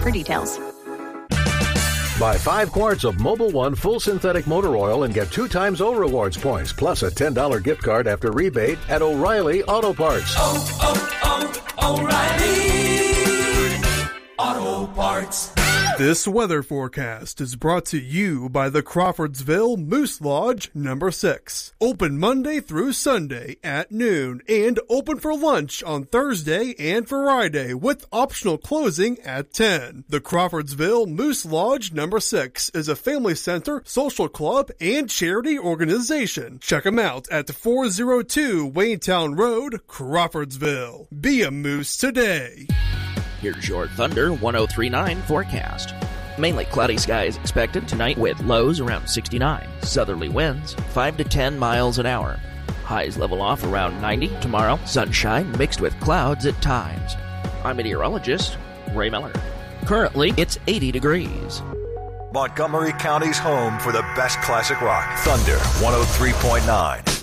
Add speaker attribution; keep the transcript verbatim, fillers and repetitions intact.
Speaker 1: for details.
Speaker 2: Buy five quarts of Mobil One full synthetic motor oil and get two times O Rewards points, plus a ten dollars gift card after rebate at O'Reilly Auto Parts.
Speaker 3: Oh, oh, oh, O'Reilly Auto Parts.
Speaker 4: This weather forecast is brought to you by the Crawfordsville Moose Lodge number six. Open Monday through Sunday at noon and open for lunch on Thursday and Friday with optional closing at ten. The Crawfordsville Moose Lodge number six is a family center, social club, and charity organization. Check them out at four oh two Waynetown Road, Crawfordsville. Be a moose today.
Speaker 5: Here's your Thunder one oh three point nine forecast. Mainly cloudy skies expected tonight with lows around sixty-nine. Southerly winds five to ten miles an hour. Highs level off around ninety tomorrow. Sunshine mixed with clouds at times. I'm meteorologist Ray Miller. Currently, it's eighty degrees.
Speaker 6: Montgomery County's home for the best classic rock. Thunder one oh three point nine.